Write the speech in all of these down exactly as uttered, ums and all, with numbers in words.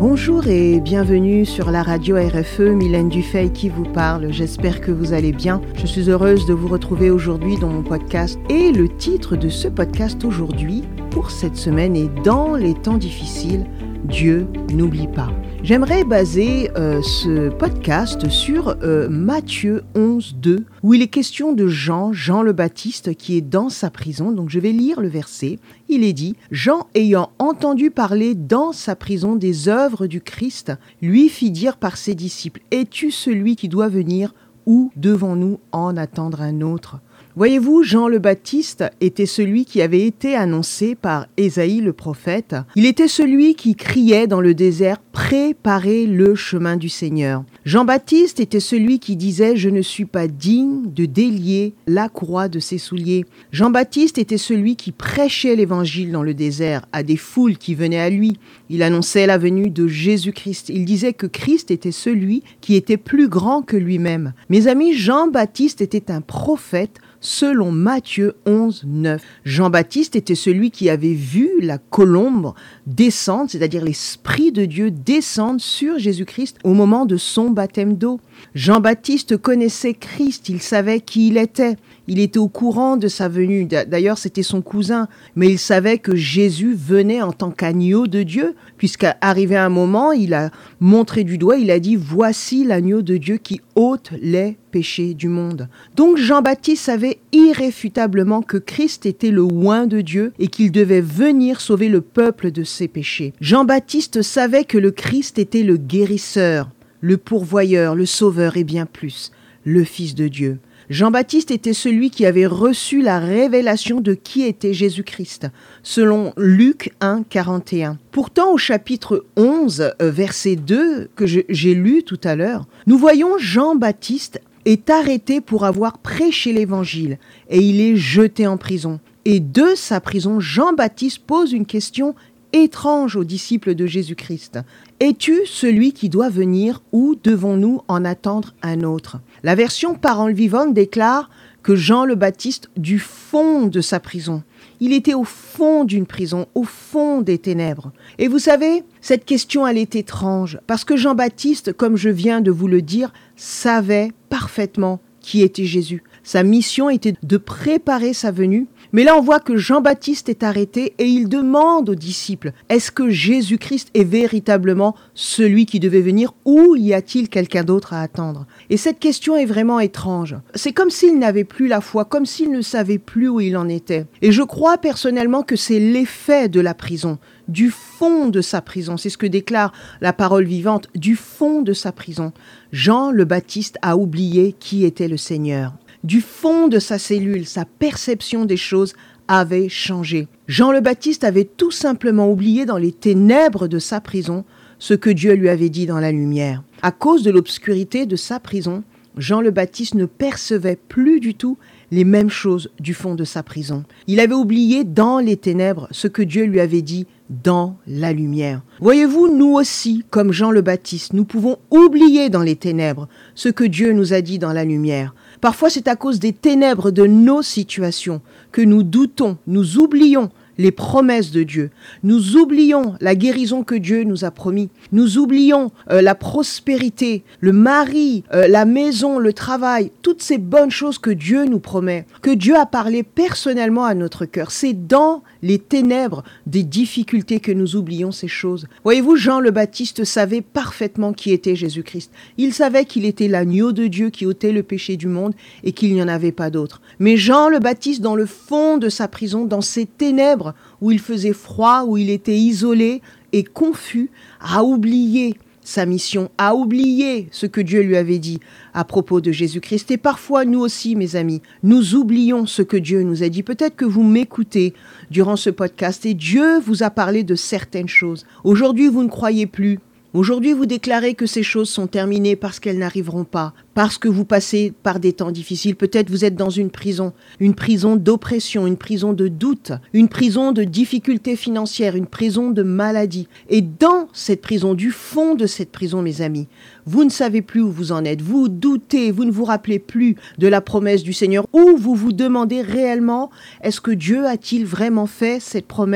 Bonjour et bienvenue sur la radio R F E, Mylène Dufay qui vous parle. J'espère que vous allez bien. Je suis heureuse de vous retrouver aujourd'hui dans mon podcast. Et le titre de ce podcast aujourd'hui, pour cette semaine, est « Dans les temps difficiles, Dieu n'oublie pas ». J'aimerais baser euh, ce podcast sur euh, Matthieu onze, deux, où il est question de Jean, Jean le Baptiste, qui est dans sa prison. Donc je vais lire le verset. Il est dit « Jean, ayant entendu parler dans sa prison des œuvres du Christ, lui fit dire par ses disciples, « Es-tu celui qui doit venir ou devons-nous en attendre un autre ?» Voyez-vous, Jean le Baptiste était celui qui avait été annoncé par Ésaïe le prophète. Il était celui qui criait dans le désert « Préparez le chemin du Seigneur ». Jean-Baptiste était celui qui disait « Je ne suis pas digne de délier la courroie de ses souliers ». Jean-Baptiste était celui qui prêchait l'évangile dans le désert à des foules qui venaient à lui. Il annonçait la venue de Jésus-Christ. Il disait que Christ était celui qui était plus grand que lui-même. Mes amis, Jean-Baptiste était un prophète selon Matthieu onze, neuf. Jean-Baptiste était celui qui avait vu la colombe descendre, c'est-à-dire l'Esprit de Dieu descendre sur Jésus-Christ au moment de son baptême d'eau. Jean-Baptiste connaissait Christ, il savait qui il était. Il était au courant de sa venue. D'ailleurs, c'était son cousin. Mais il savait que Jésus venait en tant qu'agneau de Dieu, puisqu'arrivé un moment, il a montré du doigt, il a dit « Voici l'agneau de Dieu qui ôte les péchés du monde ». Donc Jean-Baptiste savait irréfutablement que Christ était le oint de Dieu et qu'il devait venir sauver le peuple de ses péchés. Jean-Baptiste savait que le Christ était le guérisseur, le pourvoyeur, le sauveur et bien plus, le Fils de Dieu. Jean-Baptiste était celui qui avait reçu la révélation de qui était Jésus-Christ, selon Luc un, quarante et un. Pourtant, au chapitre onze, verset deux, que je, j'ai lu tout à l'heure, nous voyons Jean-Baptiste est arrêté pour avoir prêché l'évangile et il est jeté en prison. Et de sa prison, Jean-Baptiste pose une question étrange aux disciples de Jésus-Christ. Es-tu celui qui doit venir ou devons-nous en attendre un autre ? La version Parole vivante déclare que Jean le Baptiste, du fond de sa prison, il était au fond d'une prison, au fond des ténèbres. Et vous savez, cette question, elle est étrange, parce que Jean-Baptiste, comme je viens de vous le dire, savait parfaitement qui était Jésus. Sa mission était de préparer sa venue. Mais là, on voit que Jean-Baptiste est arrêté et il demande aux disciples, est-ce que Jésus-Christ est véritablement celui qui devait venir ou y a-t-il quelqu'un d'autre à attendre ? Et cette question est vraiment étrange. C'est comme s'il n'avait plus la foi, comme s'il ne savait plus où il en était. Et je crois personnellement que c'est l'effet de la prison, du fond de sa prison. C'est ce que déclare la parole vivante, du fond de sa prison. Jean le Baptiste a oublié qui était le Seigneur. Du fond de sa cellule, sa perception des choses avait changé. Jean le Baptiste avait tout simplement oublié dans les ténèbres de sa prison ce que Dieu lui avait dit dans la lumière. À cause de l'obscurité de sa prison, Jean le Baptiste ne percevait plus du tout les mêmes choses du fond de sa prison. Il avait oublié dans les ténèbres ce que Dieu lui avait dit dans la lumière. Voyez-vous, nous aussi, comme Jean le Baptiste, nous pouvons oublier dans les ténèbres ce que Dieu nous a dit dans la lumière. Parfois, c'est à cause des ténèbres de nos situations que nous doutons, nous oublions les promesses de Dieu. Nous oublions la guérison que Dieu nous a promis. Nous oublions euh, la prospérité, le mari, euh, la maison, le travail, toutes ces bonnes choses que Dieu nous promet, que Dieu a parlé personnellement à notre cœur. C'est dans les ténèbres des difficultés que nous oublions ces choses. Voyez-vous, Jean le Baptiste savait parfaitement qui était Jésus-Christ. Il savait qu'il était l'agneau de Dieu qui ôtait le péché du monde et qu'il n'y en avait pas d'autre. Mais Jean le Baptiste, dans le fond de sa prison, dans ses ténèbres, où il faisait froid, où il était isolé et confus, a oublié sa mission, a oublié ce que Dieu lui avait dit à propos de Jésus-Christ. Et parfois, nous aussi, mes amis, nous oublions ce que Dieu nous a dit. Peut-être que vous m'écoutez durant ce podcast et Dieu vous a parlé de certaines choses. Aujourd'hui, vous ne croyez plus. Aujourd'hui, vous déclarez que ces choses sont terminées parce qu'elles n'arriveront pas, parce que vous passez par des temps difficiles. Peut-être vous êtes dans une prison, une prison d'oppression, une prison de doute, une prison de difficultés financières, une prison de maladie. Et dans cette prison, du fond de cette prison, mes amis, vous ne savez plus où vous en êtes. Vous doutez, vous ne vous rappelez plus de la promesse du Seigneur, ou vous vous demandez réellement, est-ce que Dieu a-t-il vraiment fait cette promesse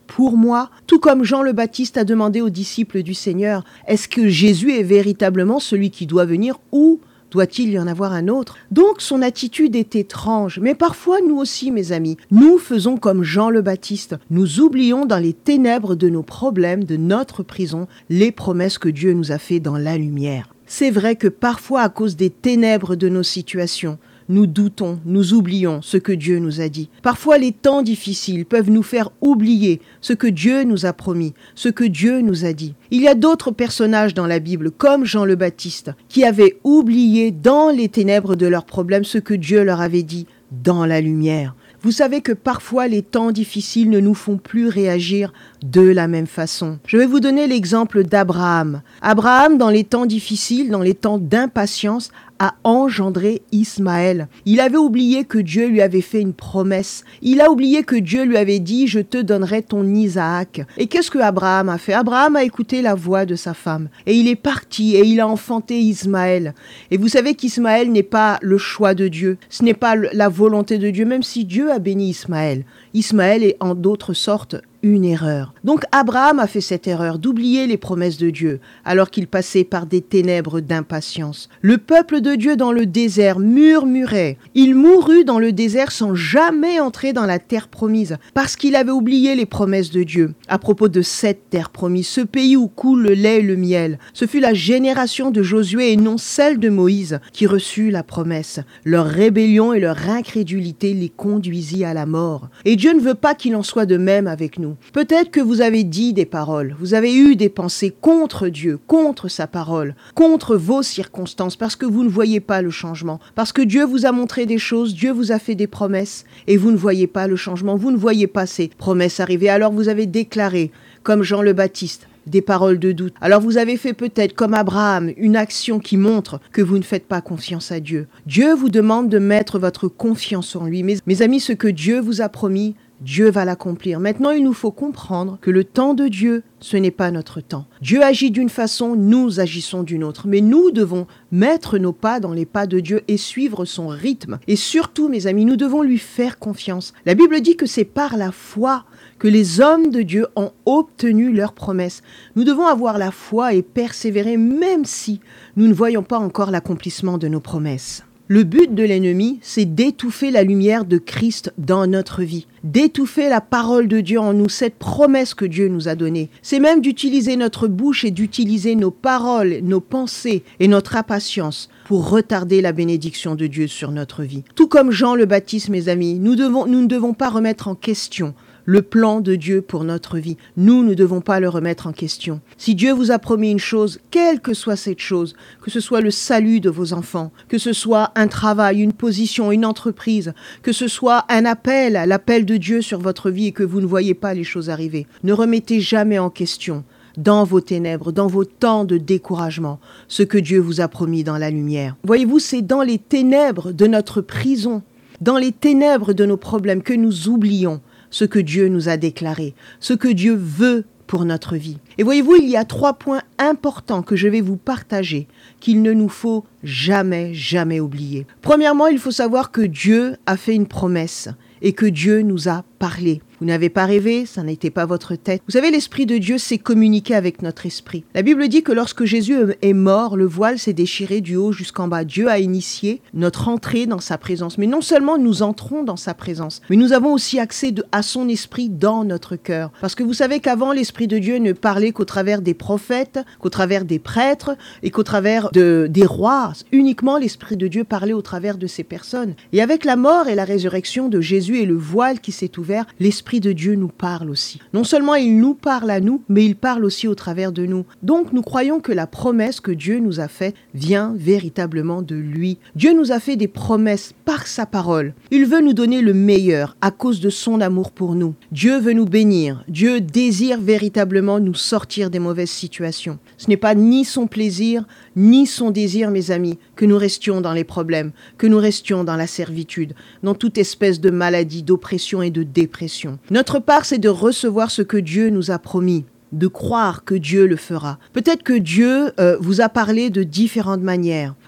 pour moi? Tout comme Jean le Baptiste a demandé aux disciples du Seigneur, est-ce que Jésus est véritablement celui qui doit venir ou doit-il y en avoir un autre? Donc son attitude est étrange, mais parfois nous aussi, mes amis, nous faisons comme Jean le Baptiste. Nous oublions dans les ténèbres de nos problèmes, de notre prison, les promesses que Dieu nous a faites dans la lumière. C'est vrai que parfois, à cause des ténèbres de nos situations, nous doutons, nous oublions ce que Dieu nous a dit. Parfois, les temps difficiles peuvent nous faire oublier ce que Dieu nous a promis, ce que Dieu nous a dit. Il y a d'autres personnages dans la Bible, comme Jean le Baptiste, qui avaient oublié dans les ténèbres de leurs problèmes ce que Dieu leur avait dit dans la lumière. Vous savez que parfois les temps difficiles ne nous font plus réagir de la même façon. Je vais vous donner l'exemple d'Abraham. Abraham, dans les temps difficiles, dans les temps d'impatience, a engendré Ismaël. Il avait oublié que Dieu lui avait fait une promesse. Il a oublié que Dieu lui avait dit « Je te donnerai ton Isaac ». Et qu'est-ce que Abraham a fait? Abraham a écouté la voix de sa femme. Et il est parti et il a enfanté Ismaël. Et vous savez qu'Ismaël n'est pas le choix de Dieu. Ce n'est pas la volonté de Dieu, même si Dieu a béni Ismaël. Ismaël est en d'autres sortes une erreur. Donc Abraham a fait cette erreur d'oublier les promesses de Dieu alors qu'il passait par des ténèbres d'impatience. Le peuple de Dieu dans le désert murmurait. Il mourut dans le désert sans jamais entrer dans la terre promise parce qu'il avait oublié les promesses de Dieu. À propos de cette terre promise, ce pays où coule le lait et le miel, ce fut la génération de Josué et non celle de Moïse qui reçut la promesse. Leur rébellion et leur incrédulité les conduisit à la mort. Et Dieu ne veut pas qu'il en soit de même avec nous. Peut-être que vous avez dit des paroles, vous avez eu des pensées contre Dieu, contre sa parole, contre vos circonstances, parce que vous ne voyez pas le changement, parce que Dieu vous a montré des choses, Dieu vous a fait des promesses, et vous ne voyez pas le changement, vous ne voyez pas ces promesses arriver. Alors vous avez déclaré, comme Jean le Baptiste, des paroles de doute. Alors vous avez fait peut-être, comme Abraham, une action qui montre que vous ne faites pas confiance à Dieu. Dieu vous demande de mettre votre confiance en lui. Mes, mes amis, ce que Dieu vous a promis, Dieu va l'accomplir. Maintenant, il nous faut comprendre que le temps de Dieu, ce n'est pas notre temps. Dieu agit d'une façon, nous agissons d'une autre. Mais nous devons mettre nos pas dans les pas de Dieu et suivre son rythme. Et surtout, mes amis, nous devons lui faire confiance. La Bible dit que c'est par la foi que les hommes de Dieu ont obtenu leurs promesses. Nous devons avoir la foi et persévérer même si nous ne voyons pas encore l'accomplissement de nos promesses. Le but de l'ennemi, c'est d'étouffer la lumière de Christ dans notre vie, d'étouffer la parole de Dieu en nous, cette promesse que Dieu nous a donnée. C'est même d'utiliser notre bouche et d'utiliser nos paroles, nos pensées et notre impatience pour retarder la bénédiction de Dieu sur notre vie. Tout comme Jean le Baptiste, mes amis, nous, devons, nous ne devons pas remettre en question le plan de Dieu pour notre vie. Nous ne devons pas le remettre en question. Si Dieu vous a promis une chose, quelle que soit cette chose, que ce soit le salut de vos enfants, que ce soit un travail, une position, une entreprise, que ce soit un appel, l'appel de Dieu sur votre vie et que vous ne voyez pas les choses arriver, ne remettez jamais en question dans vos ténèbres, dans vos temps de découragement, ce que Dieu vous a promis dans la lumière. Voyez-vous, c'est dans les ténèbres de notre prison, dans les ténèbres de nos problèmes que nous oublions ce que Dieu nous a déclaré, ce que Dieu veut pour notre vie. Et voyez-vous, il y a trois points importants que je vais vous partager qu'il ne nous faut jamais, jamais oublier. Premièrement, il faut savoir que Dieu a fait une promesse et que Dieu nous a parlé. Vous n'avez pas rêvé, ça n'était pas votre tête. Vous savez, l'Esprit de Dieu s'est communiqué avec notre esprit. La Bible dit que lorsque Jésus est mort, le voile s'est déchiré du haut jusqu'en bas. Dieu a initié notre entrée dans sa présence. Mais non seulement nous entrons dans sa présence, mais nous avons aussi accès de, à son esprit dans notre cœur. Parce que vous savez qu'avant, l'Esprit de Dieu ne parlait qu'au travers des prophètes, qu'au travers des prêtres et qu'au travers de, des rois. Uniquement, l'Esprit de Dieu parlait au travers de ces personnes. Et avec la mort et la résurrection de Jésus et le voile qui s'est ouvert, l'Esprit de Dieu nous parle aussi. Non seulement il nous parle à nous, mais il parle aussi au travers de nous. Donc nous croyons que la promesse que Dieu nous a faite vient véritablement de lui. Dieu nous a fait des promesses par sa parole. Il veut nous donner le meilleur à cause de son amour pour nous. Dieu veut nous bénir. Dieu désire véritablement nous sortir des mauvaises situations. Ce n'est pas ni son plaisir, ni son désir, mes amis, que nous restions dans les problèmes, que nous restions dans la servitude, dans toute espèce de maladie, d'oppression et de dépression. Notre part, c'est de recevoir ce que Dieu nous a promis, de croire que Dieu le fera. Peut-être que Dieu euh, vous a parlé de différentes manières.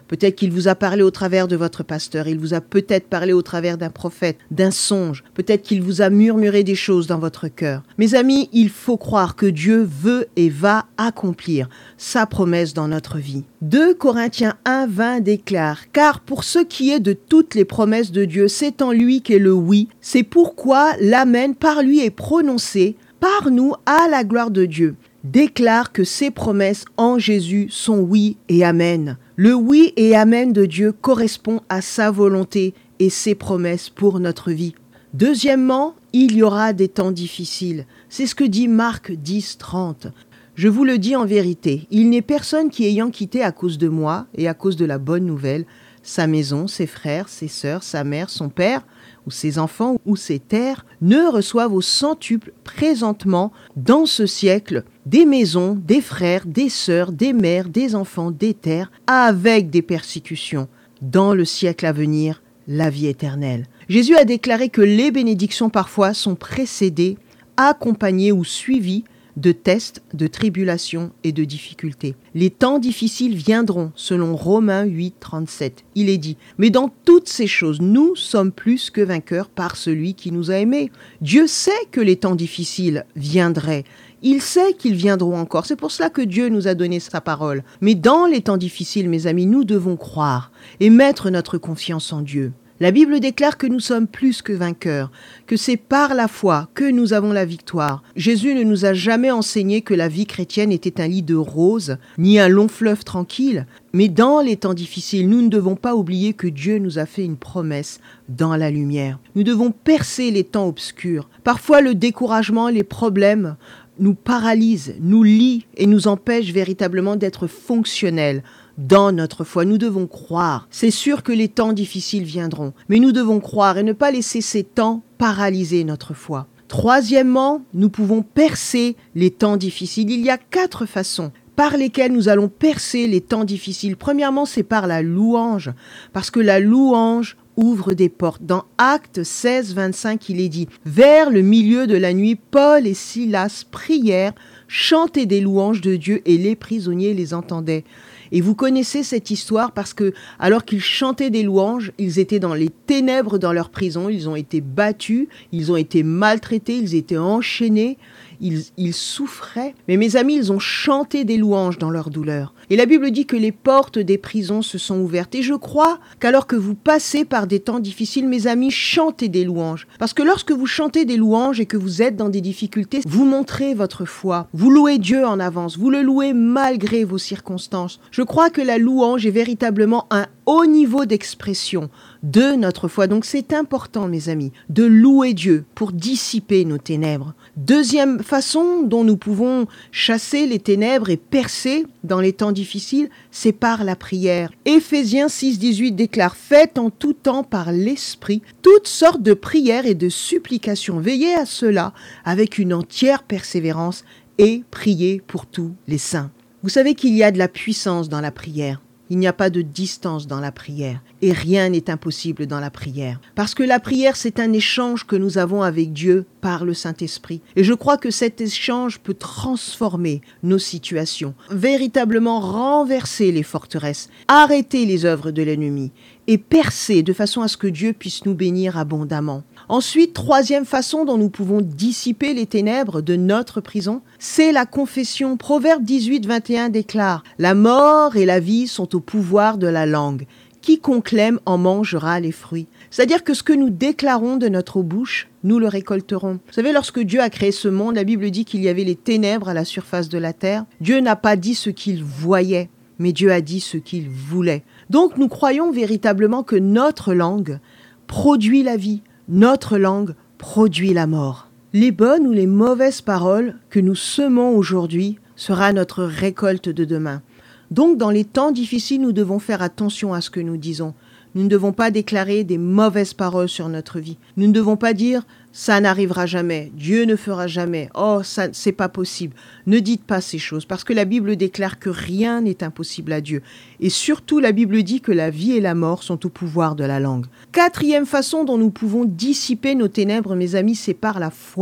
Peut-être qu'il vous a parlé au travers de votre pasteur, il vous a peut-être parlé au travers d'un prophète, d'un songe, peut-être qu'il vous a murmuré des choses dans votre cœur. Mes amis, il faut croire que Dieu veut et va accomplir sa promesse dans notre vie. deux Corinthiens un, vingt déclare « Car pour ce qui est de toutes les promesses de Dieu, c'est en lui qu'est le oui. C'est pourquoi l'Amen par lui est prononcé, par nous à la gloire de Dieu. » Déclare que ses promesses en Jésus sont oui et amen. Le oui et amen de Dieu correspond à sa volonté et ses promesses pour notre vie. Deuxièmement, il y aura des temps difficiles. C'est ce que dit Marc dix, trente. Je vous le dis en vérité, il n'est personne qui ayant quitté à cause de moi et à cause de la bonne nouvelle, sa maison, ses frères, ses sœurs, sa mère, son père, ou ses enfants, ou ses terres, ne reçoivent au centuple présentement, dans ce siècle, des maisons, des frères, des sœurs, des mères, des enfants, des terres, avec des persécutions, dans le siècle à venir, la vie éternelle. Jésus a déclaré que les bénédictions parfois sont précédées, accompagnées ou suivies de tests, de tribulations et de difficultés. Les temps difficiles viendront, selon Romains huit, trente-sept. Il est dit, mais dans toutes ces choses, nous sommes plus que vainqueurs par celui qui nous a aimés. Dieu sait que les temps difficiles viendraient. Il sait qu'ils viendront encore. C'est pour cela que Dieu nous a donné sa parole. Mais dans les temps difficiles, mes amis, nous devons croire et mettre notre confiance en Dieu. La Bible déclare que nous sommes plus que vainqueurs, que c'est par la foi que nous avons la victoire. Jésus ne nous a jamais enseigné que la vie chrétienne était un lit de roses, ni un long fleuve tranquille. Mais dans les temps difficiles, nous ne devons pas oublier que Dieu nous a fait une promesse dans la lumière. Nous devons percer les temps obscurs. Parfois, le découragement, les problèmes nous paralysent, nous lient et nous empêchent véritablement d'être fonctionnels. Dans notre foi, nous devons croire. C'est sûr que les temps difficiles viendront, mais nous devons croire et ne pas laisser ces temps paralyser notre foi. Troisièmement, nous pouvons percer les temps difficiles. Il y a quatre façons par lesquelles nous allons percer les temps difficiles. Premièrement, c'est par la louange, parce que la louange ouvre des portes. Dans Actes seize, vingt-cinq, il est dit « Vers le milieu de la nuit, Paul et Silas prièrent, chantaient des louanges de Dieu et les prisonniers les entendaient. » Et vous connaissez cette histoire parce que, alors qu'ils chantaient des louanges, ils étaient dans les ténèbres dans leur prison, ils ont été battus, ils ont été maltraités, ils étaient enchaînés, ils, ils souffraient. Mais mes amis, ils ont chanté des louanges dans leur douleur. Et la Bible dit que les portes des prisons se sont ouvertes. Et je crois qu'alors que vous passez par des temps difficiles, mes amis, chantez des louanges. Parce que lorsque vous chantez des louanges et que vous êtes dans des difficultés, vous montrez votre foi. Vous louez Dieu en avance. Vous le louez malgré vos circonstances. Je crois que la louange est véritablement un haut niveau d'expression de notre foi. Donc c'est important, mes amis, de louer Dieu pour dissiper nos ténèbres. Deuxième façon dont nous pouvons chasser les ténèbres et percer dans les temps difficiles, c'est par la prière. Éphésiens six, dix-huit déclare « Faites en tout temps par l'Esprit toutes sortes de prières et de supplications. Veillez à cela avec une entière persévérance et priez pour tous les saints. » Vous savez qu'il y a de la puissance dans la prière. Il n'y a pas de distance dans la prière et rien n'est impossible dans la prière. Parce que la prière, c'est un échange que nous avons avec Dieu par le Saint-Esprit. Et je crois que cet échange peut transformer nos situations, véritablement renverser les forteresses, arrêter les œuvres de l'ennemi et percer de façon à ce que Dieu puisse nous bénir abondamment. Ensuite, troisième façon dont nous pouvons dissiper les ténèbres de notre prison, c'est la confession. Proverbe dix-huit, vingt et un déclare « La mort et la vie sont au pouvoir de la langue. Quiconque l'aime en mangera les fruits. » C'est-à-dire que ce que nous déclarons de notre bouche, nous le récolterons. Vous savez, lorsque Dieu a créé ce monde, la Bible dit qu'il y avait les ténèbres à la surface de la terre. Dieu n'a pas dit ce qu'il voyait, mais Dieu a dit ce qu'il voulait. Donc nous croyons véritablement que notre langue produit la vie. Notre langue produit la mort. Les bonnes ou les mauvaises paroles que nous semons aujourd'hui sera notre récolte de demain. Donc, dans les temps difficiles, nous devons faire attention à ce que nous disons. Nous ne devons pas déclarer des mauvaises paroles sur notre vie. Nous ne devons pas dire « ça n'arrivera jamais, Dieu ne fera jamais, oh, ça, c'est pas possible ». Ne dites pas ces choses parce que la Bible déclare que rien n'est impossible à Dieu. Et surtout, la Bible dit que la vie et la mort sont au pouvoir de la langue. Quatrième façon dont nous pouvons dissiper nos ténèbres, mes amis, c'est par la foi.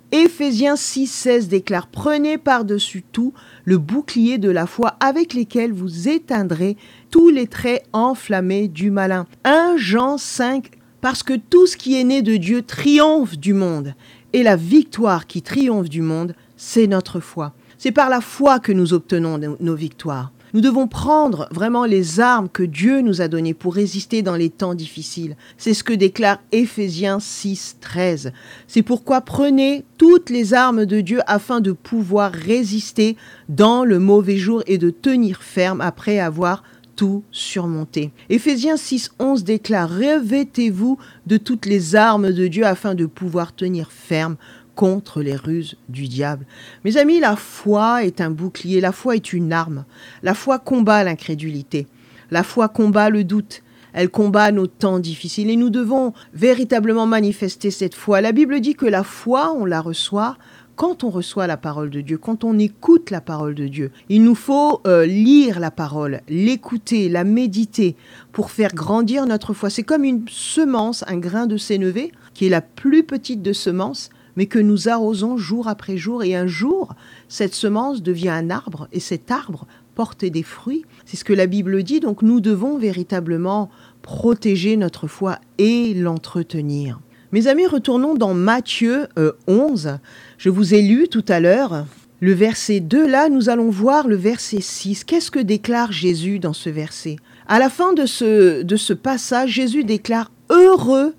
Éphésiens six seize déclare « Prenez par-dessus tout le bouclier de la foi avec lesquels vous éteindrez tous les traits enflammés du malin. » premier Jean cinq « Parce que tout ce qui est né de Dieu triomphe du monde, et la victoire qui triomphe du monde, c'est notre foi. » C'est par la foi que nous obtenons nos victoires. Nous devons prendre vraiment les armes que Dieu nous a données pour résister dans les temps difficiles. C'est ce que déclare Éphésiens six treize. C'est pourquoi prenez toutes les armes de Dieu afin de pouvoir résister dans le mauvais jour et de tenir ferme après avoir tout surmonté. Éphésiens six onze déclare « Revêtez-vous de toutes les armes de Dieu afin de pouvoir tenir ferme contre les ruses du diable. » Mes amis, la foi est un bouclier, la foi est une arme. La foi combat l'incrédulité. La foi combat le doute. Elle combat nos temps difficiles et nous devons véritablement manifester cette foi. La Bible dit que la foi, on la reçoit quand on reçoit la parole de Dieu, quand on écoute la parole de Dieu. Il nous faut euh, lire la parole, l'écouter, la méditer pour faire grandir notre foi. C'est comme une semence, un grain de sénévé, qui est la plus petite de semences, mais que nous arrosons jour après jour. Et un jour, cette semence devient un arbre, et cet arbre porte des fruits. C'est ce que la Bible dit, donc nous devons véritablement protéger notre foi et l'entretenir. Mes amis, retournons dans Matthieu euh, onze. Je vous ai lu tout à l'heure le verset deux. Là, nous allons voir le verset six. Qu'est-ce que déclare Jésus dans ce verset ? À la fin de ce, de ce passage, Jésus déclare « Heureux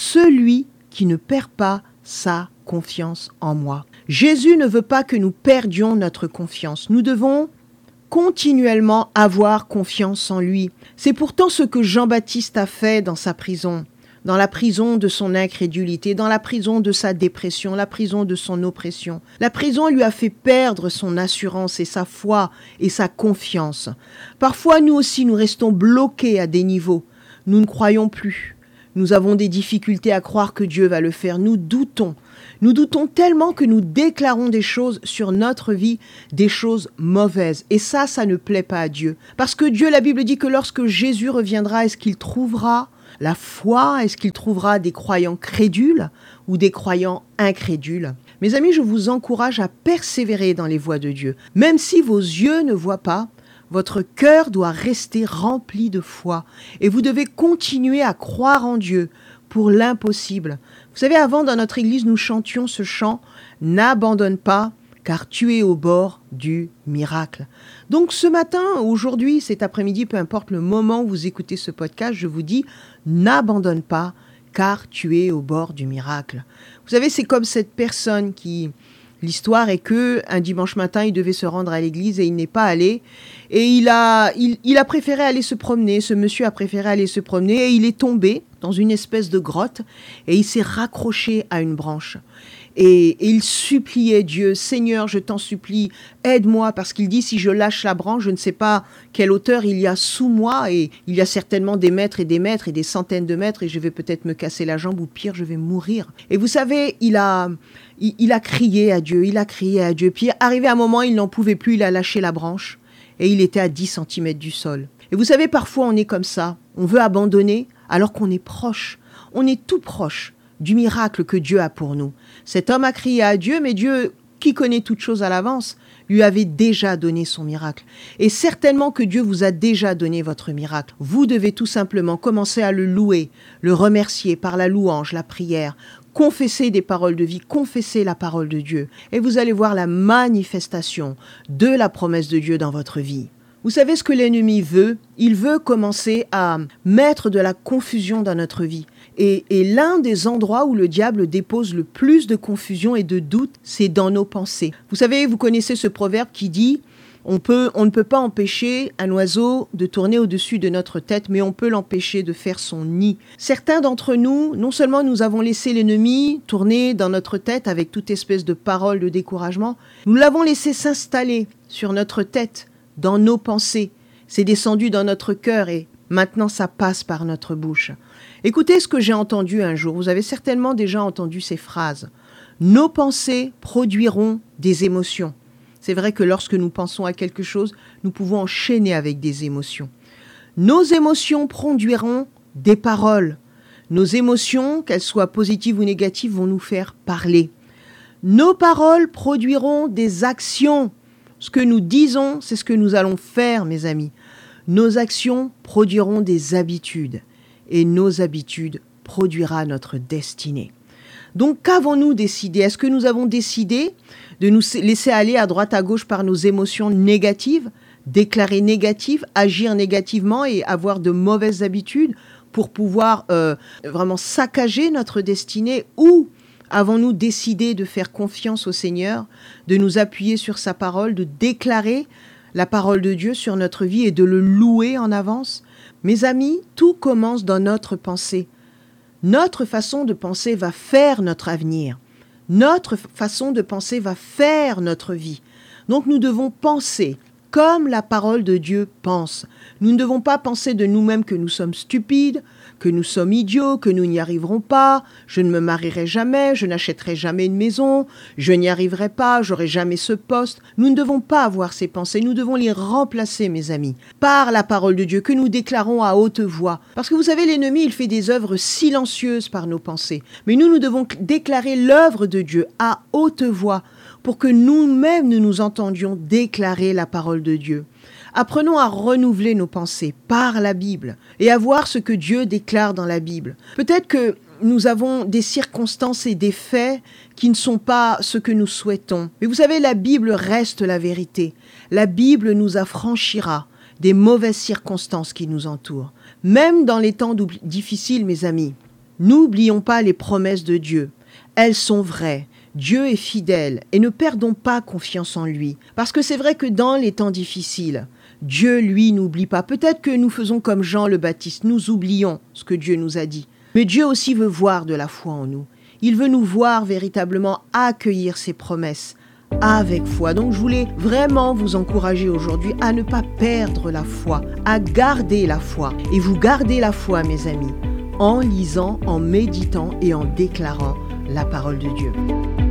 celui qui ne perd pas sa confiance en moi. » Jésus ne veut pas que nous perdions notre confiance. Nous devons continuellement avoir confiance en lui. C'est pourtant ce que Jean-Baptiste a fait dans sa prison, dans la prison de son incrédulité, dans la prison de sa dépression, la prison de son oppression. La prison lui a fait perdre son assurance et sa foi et sa confiance. Parfois, nous aussi, nous restons bloqués à des niveaux. Nous ne croyons plus. Nous avons des difficultés à croire que Dieu va le faire. Nous doutons. Nous doutons tellement que nous déclarons des choses sur notre vie, des choses mauvaises. Et ça, ça ne plaît pas à Dieu. Parce que Dieu, la Bible dit que lorsque Jésus reviendra, est-ce qu'il trouvera la foi? Est-ce qu'il trouvera des croyants crédules ou des croyants incrédules? Mes amis, je vous encourage à persévérer dans les voies de Dieu. Même si vos yeux ne voient pas, votre cœur doit rester rempli de foi. Et vous devez continuer à croire en Dieu pour l'impossible. Vous savez, avant, dans notre église, nous chantions ce chant « N'abandonne pas, car tu es au bord du miracle ». Donc ce matin, aujourd'hui, cet après-midi, peu importe le moment où vous écoutez ce podcast, je vous dis « N'abandonne pas, car tu es au bord du miracle ». Vous savez, c'est comme cette personne qui... L'histoire est que un dimanche matin, il devait se rendre à l'église et il n'est pas allé. Et il a, il, il a préféré aller se promener. Ce monsieur a préféré aller se promener et il est tombé dans une espèce de grotte et il s'est raccroché à une branche. Et, et il suppliait Dieu, « Seigneur, je t'en supplie, aide-moi » parce qu'il dit, si je lâche la branche, je ne sais pas quelle hauteur il y a sous moi et il y a certainement des mètres et des mètres et des centaines de mètres et je vais peut-être me casser la jambe ou pire, je vais mourir. Et vous savez, il a, il, il a crié à Dieu, il a crié à Dieu. Puis arrivé à un moment, il n'en pouvait plus, il a lâché la branche et il était à dix centimètres du sol. Et vous savez, parfois on est comme ça, on veut abandonner alors qu'on est proche, on est tout proche du miracle que Dieu a pour nous. Cet homme a crié à Dieu, mais Dieu, qui connaît toutes choses à l'avance, lui avait déjà donné son miracle. Et certainement que Dieu vous a déjà donné votre miracle. Vous devez tout simplement commencer à le louer, le remercier par la louange, la prière, confesser des paroles de vie, confesser la parole de Dieu. Et vous allez voir la manifestation de la promesse de Dieu dans votre vie. Vous savez ce que l'ennemi veut? Il veut commencer à mettre de la confusion dans notre vie. Et, et l'un des endroits où le diable dépose le plus de confusion et de doute, c'est dans nos pensées. Vous savez, vous connaissez ce proverbe qui dit on peut, on ne peut pas empêcher un oiseau de tourner au-dessus de notre tête, mais on peut l'empêcher de faire son nid. Certains d'entre nous, non seulement nous avons laissé l'ennemi tourner dans notre tête avec toute espèce de paroles de découragement, nous l'avons laissé s'installer sur notre tête, dans nos pensées. C'est descendu dans notre cœur et maintenant ça passe par notre bouche. Écoutez ce que j'ai entendu un jour. Vous avez certainement déjà entendu ces phrases. Nos pensées produiront des émotions. C'est vrai que lorsque nous pensons à quelque chose, nous pouvons enchaîner avec des émotions. Nos émotions produiront des paroles. Nos émotions, qu'elles soient positives ou négatives, vont nous faire parler. Nos paroles produiront des actions. Ce que nous disons, c'est ce que nous allons faire, mes amis. Nos actions produiront des habitudes et nos habitudes produira notre destinée. Donc, qu'avons-nous décidé? Est-ce que nous avons décidé de nous laisser aller à droite à gauche par nos émotions négatives, déclarer négatives, agir négativement et avoir de mauvaises habitudes pour pouvoir euh, vraiment saccager notre destinée? Ou avons-nous décidé de faire confiance au Seigneur, de nous appuyer sur sa parole, de déclarer la parole de Dieu sur notre vie et de le louer en avance? Mes amis, tout commence dans notre pensée. Notre façon de penser va faire notre avenir. Notre façon de penser va faire notre vie. Donc nous devons penser comme la parole de Dieu pense. Nous ne devons pas penser de nous-mêmes que nous sommes stupides, que nous sommes idiots, que nous n'y arriverons pas, je ne me marierai jamais, je n'achèterai jamais une maison, je n'y arriverai pas, j'aurai jamais ce poste. Nous ne devons pas avoir ces pensées, nous devons les remplacer, mes amis, par la parole de Dieu que nous déclarons à haute voix. Parce que vous savez, l'ennemi, il fait des œuvres silencieuses par nos pensées. Mais nous, nous devons déclarer l'œuvre de Dieu à haute voix pour que nous-mêmes nous nous entendions déclarer la parole de Dieu. Apprenons à renouveler nos pensées par la Bible et à voir ce que Dieu déclare dans la Bible. Peut-être que nous avons des circonstances et des faits qui ne sont pas ce que nous souhaitons. Mais vous savez, la Bible reste la vérité. La Bible nous affranchira des mauvaises circonstances qui nous entourent. Même dans les temps difficiles, mes amis, n'oublions pas les promesses de Dieu. Elles sont vraies. Dieu est fidèle et ne perdons pas confiance en lui. Parce que c'est vrai que dans les temps difficiles, Dieu, lui, n'oublie pas. Peut-être que nous faisons comme Jean le Baptiste, nous oublions ce que Dieu nous a dit. Mais Dieu aussi veut voir de la foi en nous. Il veut nous voir véritablement accueillir ses promesses avec foi. Donc je voulais vraiment vous encourager aujourd'hui à ne pas perdre la foi, à garder la foi. Et vous gardez la foi, mes amis, en lisant, en méditant et en déclarant la parole de Dieu.